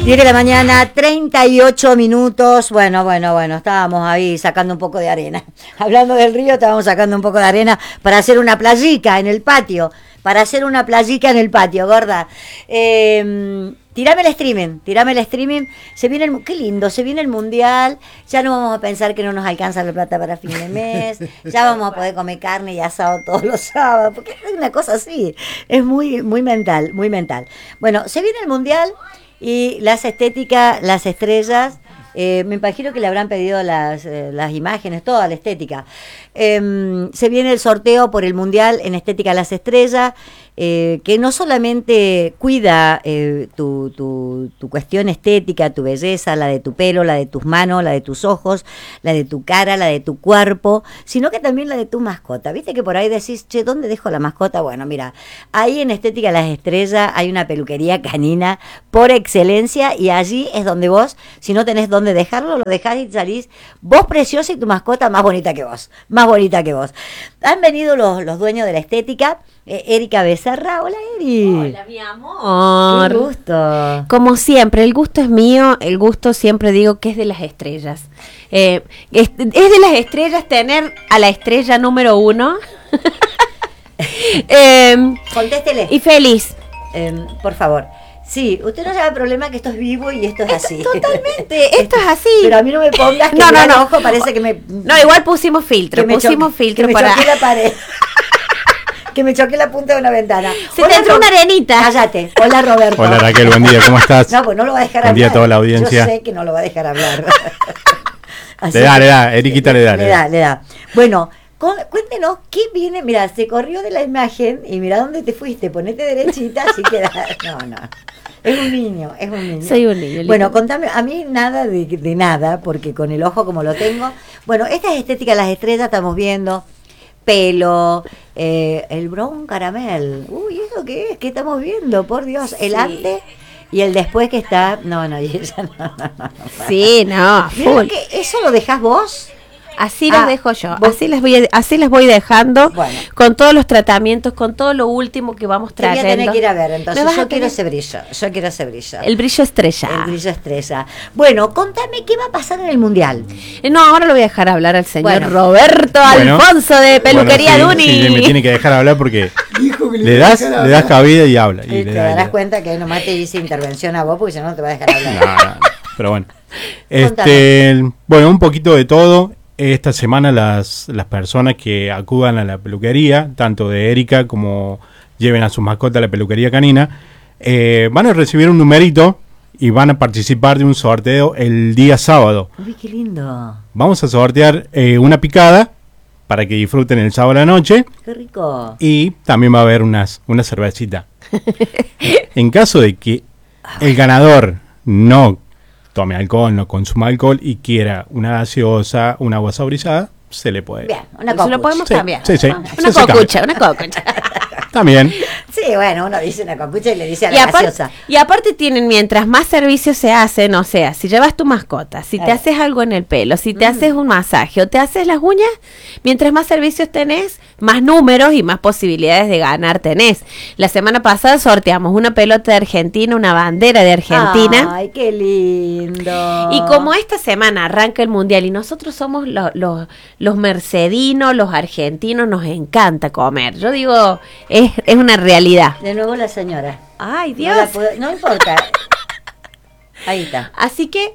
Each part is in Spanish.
10 de la mañana, 38 minutos. Bueno, estábamos ahí sacando un poco de arena. Hablando del río, estábamos sacando un poco de arena para hacer una playica en el patio. Gorda. Tirame el streaming. Se viene qué lindo, se viene el mundial. Ya no vamos a pensar que no nos alcanza la plata para fin de mes. Ya vamos a poder comer carne y asado todos los sábados. Porque es una cosa así. Es muy mental. Bueno, se viene el mundial. Y las estéticas, las estrellas, me imagino que le habrán pedido las imágenes, toda la estética. Se viene el sorteo por el Mundial en Estética Las Estrellas, que no solamente cuida tu cuestión estética, tu belleza, la de tu pelo, la de tus manos, la de tus ojos, la de tu cara, la de tu cuerpo, sino que también la de tu mascota. ¿Viste que por ahí decís, che, ¿dónde dejo la mascota? Bueno, mira, ahí en Estética Las Estrellas hay una peluquería canina por excelencia y allí es donde vos, si no tenés dónde dejarlo, lo dejás y salís vos preciosa y tu mascota más bonita que vos. Han venido los dueños de la estética, Erika Becerra. Hola, Eri. Hola, mi amor. Qué gusto. Como siempre, el gusto es mío, el gusto siempre digo que es de las estrellas. Es de las estrellas tener a la estrella número 1. Contéstele. Y feliz. Por favor. Sí, usted no lleva problema que esto es vivo y esto es así. Totalmente, esto es así. Pero a mí no me pongas que no. ojo parece que me... No, igual pusimos filtro que me para... choqué la pared. Que me choqué la punta de una ventana. Se te entró una arenita. Cállate. Hola, Roberto. Hola, Raquel, buen día, ¿cómo estás? No, pues no lo va a dejar hablar. Buen día a toda la Yo audiencia. sé que no lo va a dejar hablar. Le da, Eriquita le da. Bueno, cuéntenos qué viene. Mira, se corrió de la imagen y mira dónde te fuiste. Ponete derechita, así queda. No. Es un niño. Soy un niño. Bueno, contame, a mí nada de nada, porque con el ojo como lo tengo. Bueno, esta es Estética Las Estrellas, estamos viendo pelo, el brown caramel. Uy, ¿eso qué es? ¿Qué estamos viendo? Por Dios, el antes y el después que está. No. Sí, no, full. ¿Eso lo dejás vos? Así los dejo yo, así les voy dejando, bueno, con todos los tratamientos, con todo lo último que vamos trayendo. Voy a tener que ir a ver, entonces yo quiero ese brillo. El brillo estrella. Bueno, contame qué va a pasar en el Mundial. No, ahora lo voy a dejar hablar al señor Roberto Alfonso de Peluquería Duni. Sí, me tiene que dejar hablar porque le das cabida y habla. Y te darás cuenta que nomás te hice intervención a vos porque si no te va a dejar hablar. No, pero bueno. Bueno, un poquito de todo. Esta semana las personas que acudan a la peluquería, tanto de Erika como lleven a sus mascotas a la peluquería canina, van a recibir un numerito y van a participar de un sorteo el día sábado. Uy, qué lindo. Vamos a sortear una picada para que disfruten el sábado a la noche. Qué rico. Y también va a haber una cervecita. En caso de que el ganador no tome alcohol, no consuma alcohol y quiera una gaseosa, una agua saborizada, se le puede. Bien, una cocucha. Se lo podemos cambiar. Sí. Una cocucha. También. Sí, bueno, uno dice una cocucha y le dice a la gaseosa. Y aparte tienen, mientras más servicios se hacen, o sea, si llevas tu mascota, si te haces algo en el pelo, si te haces un masaje o te haces las uñas, mientras más servicios tenés, más números y más posibilidades de ganar tenés. La semana pasada sorteamos una pelota de Argentina, una bandera de Argentina. Ay, qué lindo. Y como esta semana arranca el Mundial y nosotros somos los mercedinos, los argentinos, nos encanta comer. Yo digo, es una realidad. De nuevo la señora. Ay, Dios. No importa. Ahí está. Así que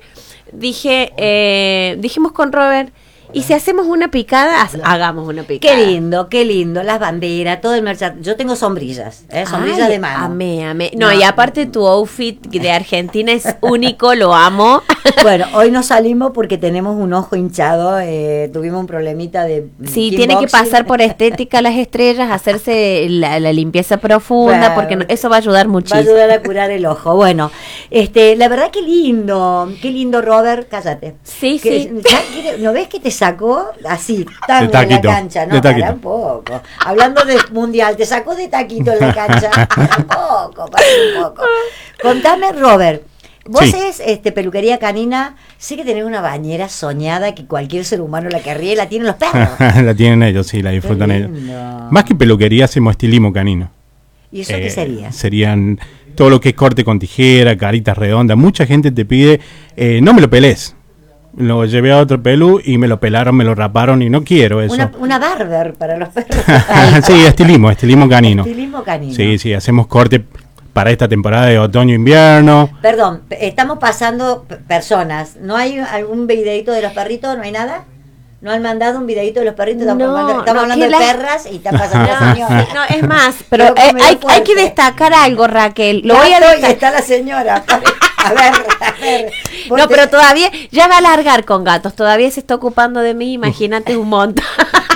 dijimos con Robert, y si hacemos una picada, hagamos una picada. Qué lindo, las banderas, todo el merchandising. Yo tengo sombrillas, sombrillas de mano. Amé. No, y aparte tu outfit de Argentina es único, lo amo. Bueno, hoy no salimos porque tenemos un ojo hinchado, tuvimos un problemita de sí, tiene que pasar por Estética Las Estrellas, hacerse la limpieza profunda, porque eso va a ayudar muchísimo. Va a ayudar a curar el ojo. Bueno, la verdad qué lindo, Robert, cállate. Sí. ¿No ves que te sacó así, tan de la cancha? No, para un poco. Hablando de Mundial, te sacó de taquito en la cancha. Para un poco. Contame, Robert. Vos es peluquería canina, sé que tenés una bañera soñada que cualquier ser humano la querría y la tienen los perros. La tienen ellos, sí, la disfrutan ellos. Más que peluquería hacemos estilismo canino. ¿Y eso qué sería? Serían todo lo que es corte con tijera, caritas redondas. Mucha gente te pide, no me lo pelés. Lo llevé a otro pelú y me lo pelaron, me lo raparon y no quiero eso. Una barber para los perros. Sí, estilismo canino. Estilismo canino. Sí, hacemos corte para esta temporada de otoño-invierno. Perdón, estamos pasando personas. ¿No hay algún videito de los perritos? ¿No hay nada? ¿No han mandado un videito de los perritos? Estamos hablando de perras y está pasando la señora. No, es más, pero hay que destacar algo, Raquel. Lo voy a destacar. Está la señora. A ver. No, pero todavía, ya va a largar con gatos. Todavía se está ocupando de mí, imagínate un montón.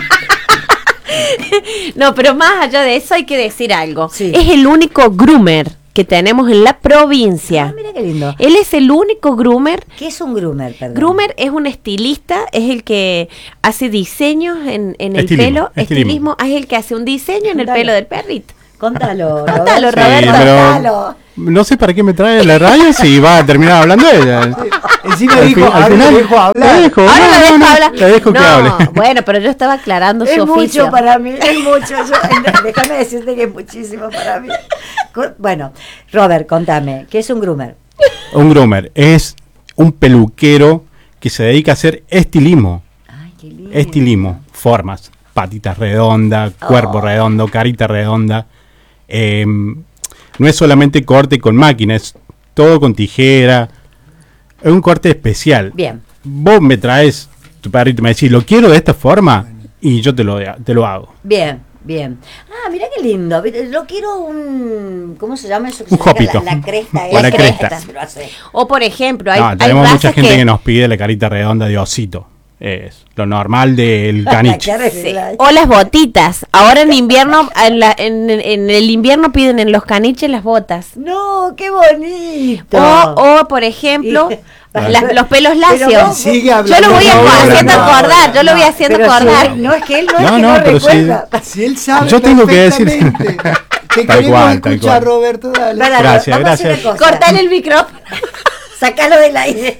No, pero más allá de eso hay que decir algo. Sí. Es el único groomer que tenemos en la provincia. Mira qué lindo. Él es el único groomer. ¿Qué es un groomer? Perdón. Groomer es un estilista, es el que hace diseños en el Estilismo, pelo. Estilismo es el que hace un diseño en el pelo del perrito. Contalo, Roberto. Contalo. No sé para qué me trae la radio si va a terminar hablando ella. Encima dijo, ahora le dejo hablar. Te dejo hablar. Te dejo que hable. Bueno, pero yo estaba aclarando su Es oficio. mucho para mí, es mucho. Déjame decirte que es muchísimo para mí. Bueno, Robert, contame, ¿qué es un groomer? Un groomer es un peluquero que se dedica a hacer estilismo. Ay, qué lindo. Estilismo, formas, patitas redondas, cuerpo redondo, carita redonda. No es solamente corte con máquina, es todo con tijera. Es un corte especial. Bien. Vos me traes tu perrito y me decís, lo quiero de esta forma, y yo te lo hago. Bien. Ah, mira qué lindo. Yo quiero un... ¿Cómo se llama eso? Un jopito. La cresta. La cresta. O por ejemplo, Tenemos hay mucha razas gente que nos pide la carita redonda de osito. Es lo normal del caniche. Sí. O las botitas. Ahora en invierno, en el invierno piden en los caniches las botas. No, qué bonito. O por ejemplo, los pelos lacios. Yo lo voy haciendo acordar. Yo lo voy haciendo acordar. No, es que él no pero recuerda. Si él sabe, yo tengo que decir. Te Tal queremos cual, tal escuchar, cual. Roberto, dale. Gracias. Cortale el micrófono. Sacalo del aire.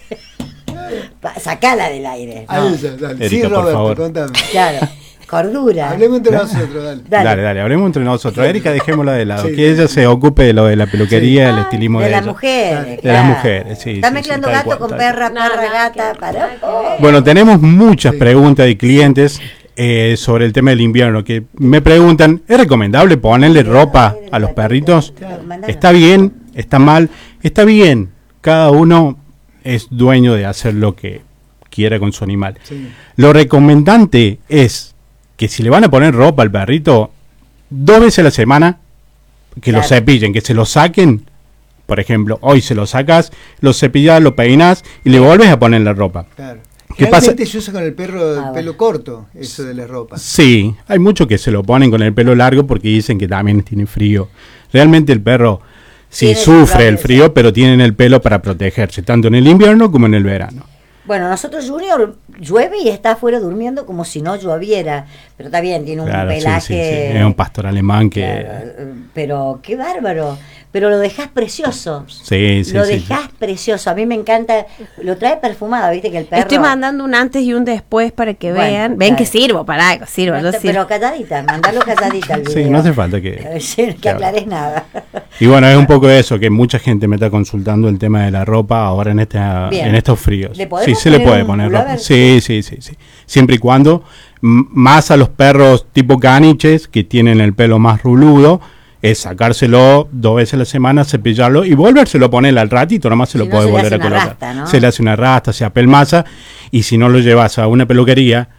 Sacala del aire. A No. ella, dale. Erika, Sí, por Roberto, favor. contame. Claro. Cordura. Hablemos entre nosotros, dale. Dale, hablemos entre nosotros. Erika, dejémosla de lado. Sí. Que ella se ocupe de lo de la peluquería, el estilismo de las ella. mujeres. De las mujeres, sí. Está sí, mezclando sí, tal gato cual, con tal perra, gata. Bueno, tenemos muchas preguntas de clientes sobre el tema del invierno que me preguntan, ¿es recomendable ponerle ropa a los perritos? ¿Está bien? ¿Está mal? Está bien. Cada uno es dueño de hacer lo que quiera con su animal. Sí. Lo recomendante es que si le van a poner ropa al perrito, 2 veces a la semana, que lo cepillen, que se lo saquen. Por ejemplo, hoy se lo sacas, lo cepillas, lo peinas y le vuelves a poner la ropa. Claro. ¿Qué pasa? Realmente se usa con el perro pelo corto, eso de la ropa. Sí, hay muchos que se lo ponen con el pelo largo porque dicen que también tiene frío. Realmente el perro sí Tiene sufre el su frío, pero tienen el pelo para protegerse, tanto en el invierno como en el verano. Bueno, nosotros Junior llueve y está afuera durmiendo como si no lloviera, pero está bien, tiene un Claro, sí, pelaje. sí. Es un pastor alemán que... Claro, pero qué bárbaro. Pero lo dejás precioso. Sí, sí, Lo sí, dejás precioso. A mí me encanta. Lo trae perfumado, viste que el perro. Estoy mandando un antes y un después para que Bueno, vean. Ven dale. que sirvo para algo, sirvo. No Yo te- sirvo. pero calladita, mandalo calladita al video. Sí, no hace falta que... Que aclares nada. Y bueno, es un poco eso, que mucha gente me está consultando el tema de la ropa ahora en Bien. en estos fríos. ¿Le podemos Sí, se le poner puede un poner pullover? ropa. Sí. Siempre y cuando, más a los perros tipo caniches, que tienen el pelo más ruludo, es sacárselo 2 veces a la semana, cepillarlo y volvérselo a poner al ratito, nomás se lo Si no, puede se le volver hace a una colocar. rasta, ¿no? Se le hace una rasta, se apelmaza, y si no lo llevas a una peluquería,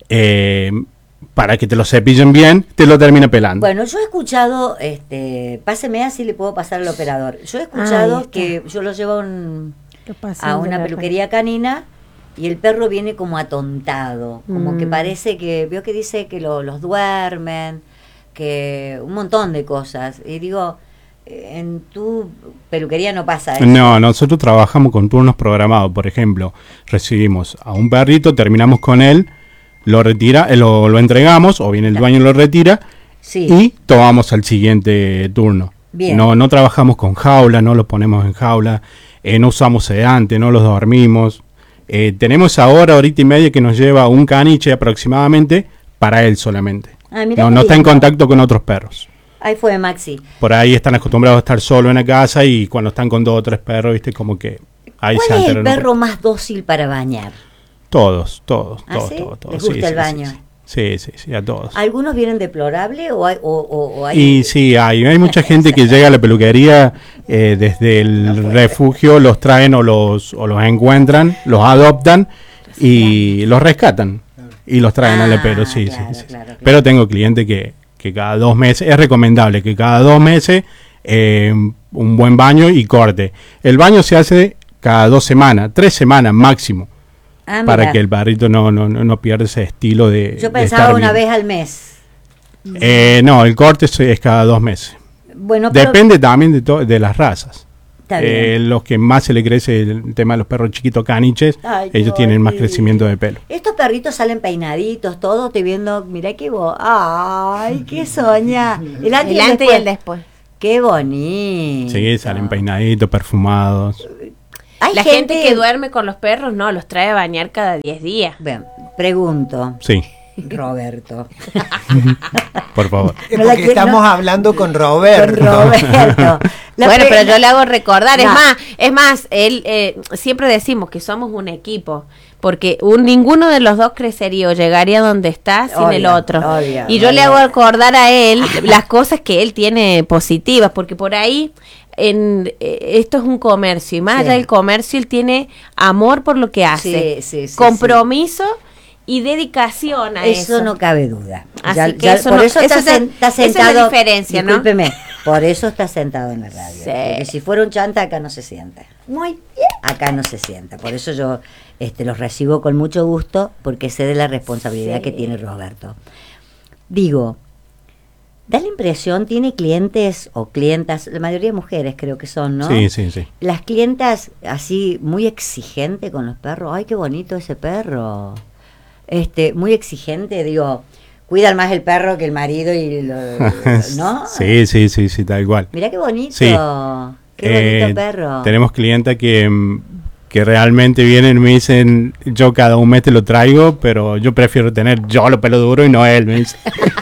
para que te lo cepillen bien, te lo termina pelando. Bueno, yo he escuchado, páseme así le puedo pasar al operador. Yo he escuchado Ahí está. que yo lo llevo a A una peluquería canina y el perro viene como atontado, como que parece que, veo que dice que los duermen, que un montón de cosas. Y digo, en tu peluquería no pasa eso. No, nosotros trabajamos con turnos programados. Por ejemplo, recibimos a un perrito, terminamos con él, lo retira, lo entregamos, o bien el dueño lo retira, Sí. y tomamos al siguiente turno. Bien. No trabajamos con jaula, no los ponemos en jaula, no usamos sedante, no los dormimos. Tenemos horita y media que nos lleva un caniche aproximadamente para él solamente. Ah, mirá No qué está en lindo. contacto con otros perros. Ahí fue Maxi. Por ahí están acostumbrados a estar solo en la casa y cuando están con 2 o 3 perros, viste, como que ahí se ¿Cuál es el alteran. perro más dócil para bañar? Todos. ¿Ah, sí? Todos. ¿Les gusta el baño? Sí, a todos. ¿Algunos vienen deplorable o hay Y sí, hay mucha gente que llega a la peluquería desde el refugio, los traen o los encuentran, los adoptan y los rescatan y los traen al pelo, sí. Claro. Pero tengo clientes que cada 2 meses, es recomendable que cada 2 meses un buen baño y corte. El baño se hace cada 2 semanas, 3 semanas máximo. Para que el perrito no pierda ese estilo de. Yo pensaba una vez al mes. No, el corte es cada 2 meses. Bueno, depende también de las razas. Está bien. Los que más se le crece el tema de los perros chiquitos caniches, ellos tienen más crecimiento de pelo. Estos perritos salen peinaditos, todo, estoy viendo, mirá qué ay, qué soña. El antes y el después. Qué bonito. Sí, salen peinaditos, perfumados. La gente que duerme con los perros, no, los trae a bañar cada 10 días. Bien, pregunto. Sí. Roberto. Por favor. Porque estamos hablando con Roberto. Bueno, pero yo le hago recordar. Es más, él siempre decimos que somos un equipo. Porque ninguno de los dos crecería o llegaría donde está sin el otro. Y yo le hago recordar a él las cosas que él tiene positivas. Porque por ahí esto es un comercio. Y más allá del comercio, él tiene amor por lo que hace. Compromiso. Y dedicación a eso. Eso no cabe duda. Así que por eso está sentado. Esa es la diferencia, ¿no? Discúlpeme, por eso está sentado en la radio. Sí. Porque si fuera un chanta, acá no se sienta. Muy bien. Acá no se sienta. Por eso yo los recibo con mucho gusto, porque sé de la responsabilidad que tiene Roberto. Digo, da la impresión, tiene clientes o clientas, la mayoría de mujeres creo que son, ¿no? Sí. Las clientas así muy exigentes con los perros. Ay, qué bonito ese perro. Muy exigente, digo, cuidan más el perro que el marido y ¿no? Sí, tal cual. Mirá qué bonito, sí. Qué bonito perro. Tenemos clientes que realmente vienen y me dicen, yo cada 1 mes te lo traigo, pero yo prefiero tener yo los pelos duros y no él, me dice.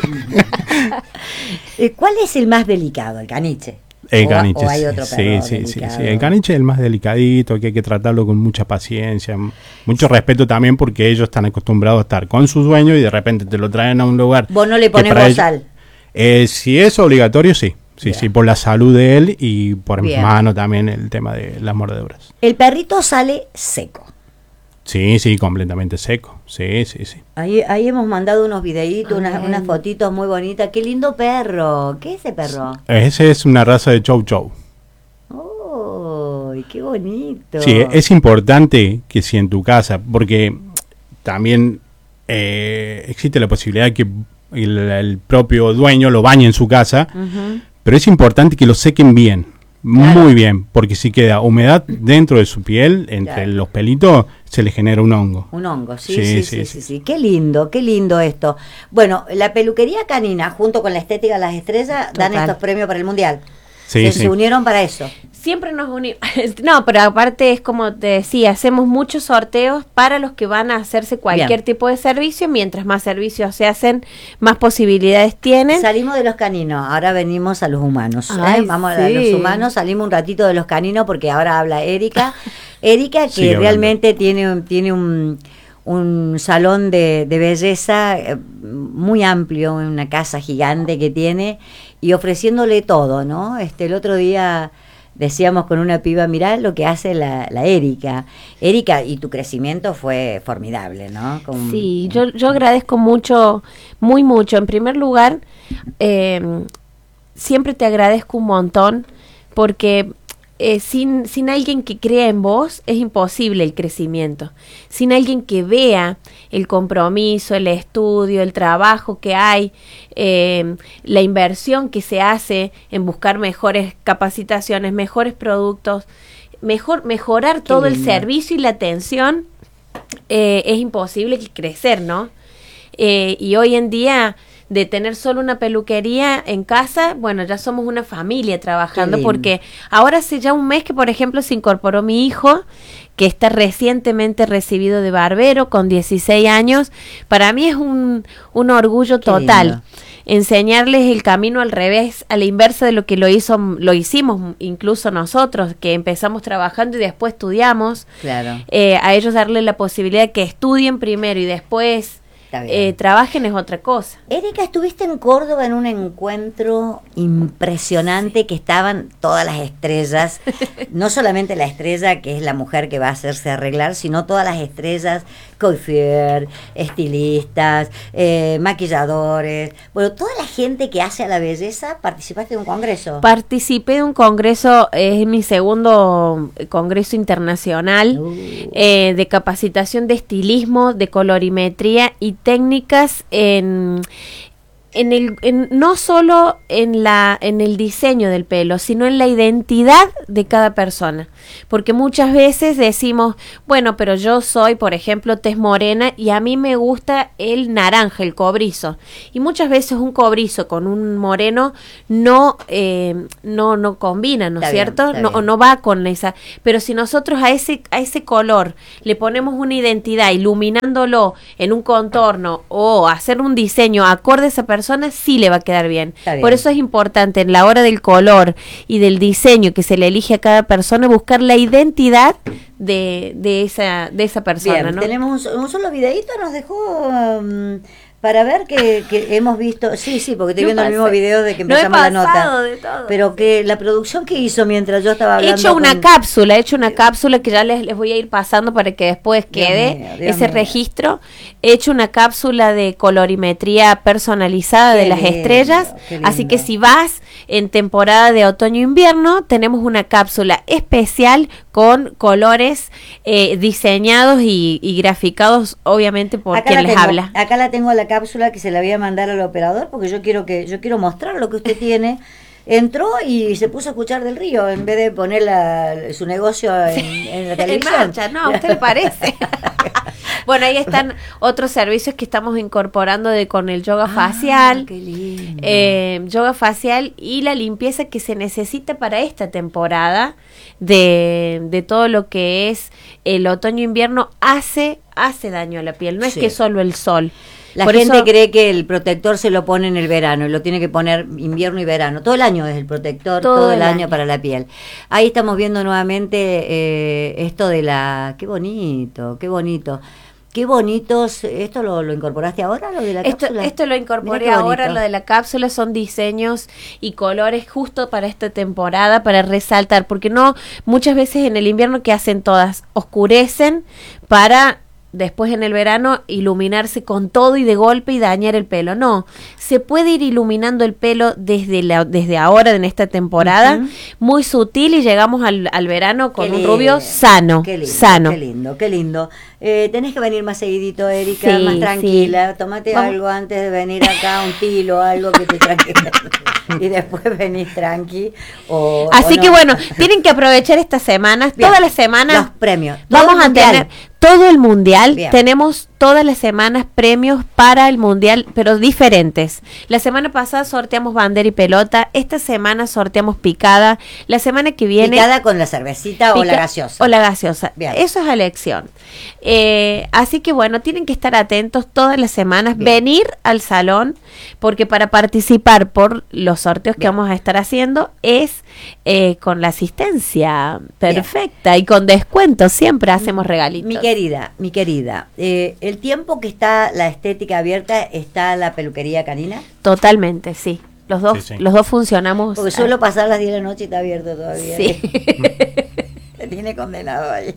¿Cuál es el más delicado, el caniche? El caniche, o hay otro perro sí. El caniche es el más delicadito, que hay que tratarlo con mucha paciencia, mucho respeto también, porque ellos están acostumbrados a estar con su dueño y de repente te lo traen a un lugar. ¿Vos no le pones bozal? Si es obligatorio, sí, por la salud de él y por mi mano también el tema de las mordeduras. El perrito sale seco. Sí, completamente seco. Sí. Ahí hemos mandado unos videitos, unas fotitos muy bonitas. Qué lindo perro. ¿Qué es ese perro? Ese es una raza de Chow Chow. ¡Oh, qué bonito! Sí, es importante que si en tu casa, porque también existe la posibilidad que el propio dueño lo bañe en su casa, pero es importante que lo sequen bien. Muy bien, porque si queda humedad dentro de su piel, entre los pelitos, se le genera un hongo. Un hongo, sí. Qué lindo esto. Bueno, la peluquería canina, junto con la estética de las estrellas, dan estos premios para el mundial. Se unieron para eso. Siempre nos unimos. No, pero aparte es como te decía, hacemos muchos sorteos para los que van a hacerse cualquier tipo de servicio. Mientras más servicios se hacen, más posibilidades tienen. Salimos de los caninos, ahora venimos a los humanos. Vamos a los humanos, salimos un ratito de los caninos porque ahora habla Erika. Erika que realmente tiene un salón de belleza muy amplio, una casa gigante que tiene y ofreciéndole todo, ¿no? El otro día decíamos con una piba, mirá lo que hace la Erika. Erika, y tu crecimiento fue formidable, ¿no? Sí, yo agradezco mucho, muy mucho. En primer lugar, siempre te agradezco un montón porque sin alguien que crea en vos es imposible el crecimiento. Sin alguien que vea el compromiso, el estudio, el trabajo que hay, la inversión que se hace en buscar mejores capacitaciones, mejores productos, mejorar todo el servicio y la atención, es imposible crecer, ¿no? Y hoy en día, de tener solo una peluquería en casa, bueno, ya somos una familia trabajando, porque ahora hace ya 1 mes que, por ejemplo, se incorporó mi hijo, que está recientemente recibido de barbero, con 16 años. Para mí es un orgullo total. enseñarles el camino al revés, a la inversa de lo que lo hicimos incluso nosotros, que empezamos trabajando y después estudiamos. Claro. A ellos darle la posibilidad de que estudien primero y después trabajen es otra cosa. Erika, estuviste en Córdoba en un encuentro impresionante que estaban todas las estrellas, no solamente la estrella que es la mujer que va a hacerse arreglar, sino todas las estrellas, coiffeur, estilistas, maquilladores, bueno, toda la gente que hace a la belleza. ¿Participaste de un congreso? Participé de un congreso, es mi segundo congreso internacional de capacitación de estilismo, de colorimetría y técnicas no solo en el diseño del pelo, sino en la identidad de cada persona. Porque muchas veces decimos, bueno, pero yo soy, por ejemplo, tez morena y a mí me gusta el naranja, el cobrizo. Y muchas veces un cobrizo con un moreno no combina, ¿no es cierto? No va con esa. Pero si nosotros a ese color le ponemos una identidad, iluminándolo en un contorno o hacer un diseño acorde a esa persona, sí le va a quedar bien. Por eso es importante en la hora del color y del diseño que se le elige a cada persona buscar la identidad de esa persona. Bien, ¿no? Tenemos un solo videíto, nos dejó para ver que hemos visto, sí, porque estoy viendo el mismo video de que empezamos la nota, de todo. Pero que la producción que hizo mientras yo estaba hablando, he hecho una cápsula que ya les voy a ir pasando para que después quede Dios ese mío. registro. He hecho una cápsula de colorimetría personalizada de las estrellas, qué lindo. así que si vas en temporada de otoño-invierno, tenemos una cápsula especial con colores diseñados y graficados, obviamente, por Acá quien la les tengo, habla. Acá la tengo la cápsula que se la voy a mandar al operador porque yo quiero mostrar lo que usted tiene. Entró y se puso a escuchar del río en vez de poner su negocio en la televisión. En marcha, ¿no? ¿A usted le parece? Bueno, ahí están otros servicios que estamos incorporando con el yoga facial. Qué lindo. Yoga facial y la limpieza que se necesita para esta temporada de todo lo que es el otoño-invierno hace daño a la piel. No es que solo el sol. La Por gente eso, cree que el protector se lo pone en el verano y lo tiene que poner invierno y verano. Todo el año es el protector, todo el año para la piel. Ahí estamos viendo nuevamente esto de Qué bonito, qué bonito. Qué bonitos. ¿Esto lo incorporaste ahora, lo de la cápsula? Esto lo incorporé ahora, lo de la cápsula, son diseños y colores justo para esta temporada, para resaltar, porque muchas veces en el invierno, ¿qué hacen todas? Oscurecen para después en el verano iluminarse con todo y de golpe y dañar el pelo. No, se puede ir iluminando el pelo desde ahora, en esta temporada, muy sutil, y llegamos al verano con un rubio sano. Qué lindo, sano. Qué lindo. Tenés que venir más seguidito, Erika, más tranquila. Tómate algo antes de venir acá, un tilo, algo que te tranquilice. Y después venís tranqui. Así que bueno, tienen que aprovechar estas semanas, todas las semanas. Los premios. Vamos a tener todo el mundial. Bien. Tenemos todas las semanas premios para el mundial, pero diferentes. La semana pasada sorteamos bandera y pelota. Esta semana sorteamos picada. La semana que viene. ¿Picada con la cervecita o la gaseosa? O la gaseosa. Bien. Eso es a elección. Así que bueno, tienen que estar atentos todas las semanas. Bien. Venir al salón, porque para participar por los sorteos que vamos a estar haciendo es con la asistencia perfecta y con descuento. Siempre hacemos regalitos. Mi querida, el tiempo que está la estética abierta, ¿está la peluquería canina? Totalmente, sí. Los dos funcionamos. Porque suelo pasar las 10 de la noche y está abierto todavía. Sí. Te tiene condenado ahí.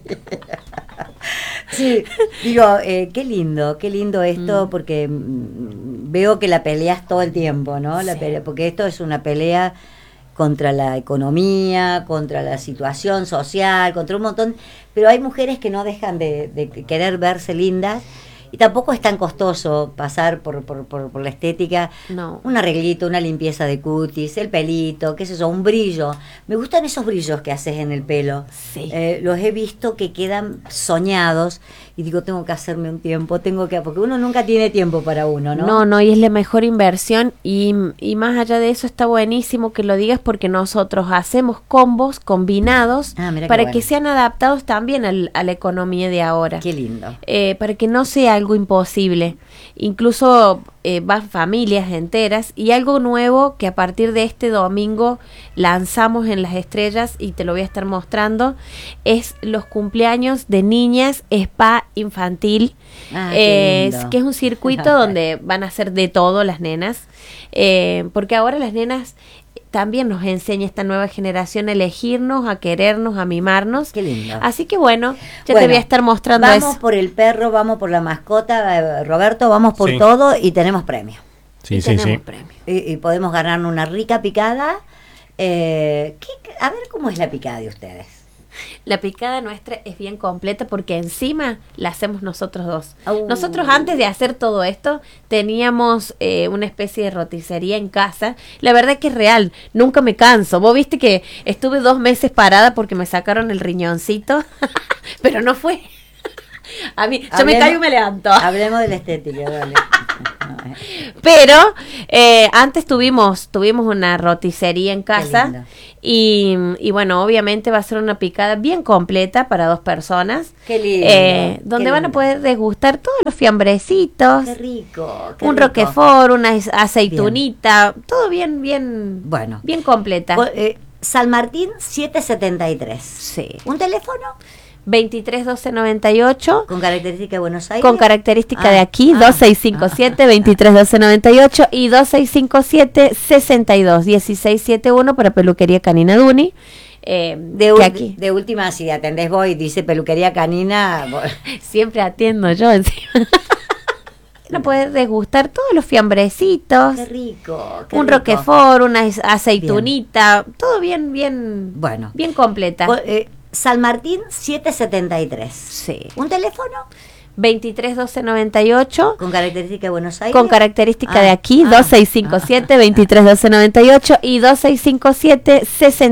Sí, digo, qué lindo esto, porque veo que la peleas todo el tiempo, ¿no? Porque esto es una pelea contra la economía, contra la situación social, contra un montón, pero hay mujeres que no dejan de querer verse lindas. Y tampoco es tan costoso pasar por la estética. No. Un arreglito, una limpieza de cutis, el pelito, qué sé yo, un brillo. Me gustan esos brillos que haces en el pelo. Sí. Los he visto que quedan soñados y digo, tengo que hacerme un tiempo, porque uno nunca tiene tiempo para uno, ¿no? No, y es la mejor inversión, y más allá de eso está buenísimo que lo digas, porque nosotros hacemos combos combinados mira para bueno. que sean adaptados también a la economía de ahora. Qué lindo. Para que no sea algo imposible. Incluso van familias enteras, y algo nuevo que a partir de este domingo lanzamos en Las Estrellas, y te lo voy a estar mostrando, es los cumpleaños de niñas spa infantil, Qué lindo. que es un circuito donde van a hacer de todo las nenas, porque ahora las nenas también nos enseña esta nueva generación a elegirnos, a querernos, a mimarnos. Qué lindo. Así que bueno, ya Bueno, te voy a estar mostrando vamos eso. por el perro, vamos por la mascota, Roberto, vamos por Sí. todo y tenemos premio. Sí, Y sí, tenemos sí. premio. Y podemos ganarnos una rica picada. A ver cómo es la picada de ustedes. La picada nuestra es bien completa porque encima la hacemos nosotros dos. Oh. Nosotros antes de hacer todo esto teníamos una especie de roticería en casa. La verdad es que es real, nunca me canso. Vos viste que estuve 2 meses parada porque me sacaron el riñoncito, pero no fue. A mí, yo me caigo y me levanto. Hablemos de la estética, dale. Pero antes tuvimos una roticería en casa lindo. y bueno, obviamente va a ser una picada bien completa para 2 personas. Qué lindo. Donde qué van a lindo. poder degustar todos los fiambrecitos, Qué rico. un rico. roquefort, una aceitunita, todo bien, Bueno. bien completa. San Martín 773. Sí. ¿Un teléfono? 23 12 98. Con característica de Buenos Aires. Con característica Ah, de aquí, 2657 23 12 98 y 2657 62 16 71 para Peluquería Canina Duni. Que aquí De última, si atendés vos y dice peluquería canina, siempre atiendo yo encima. No puedes degustar todos los fiambrecitos, qué rico. Qué un rico. roquefort, una aceitunita, todo bien, Bueno. bien completa. San Martín 773. Sí. ¿Un teléfono? 23 12 98. Con característica de Buenos Aires. Con característica Ah, de aquí, ah, 2657 23 12 98 y 2657 60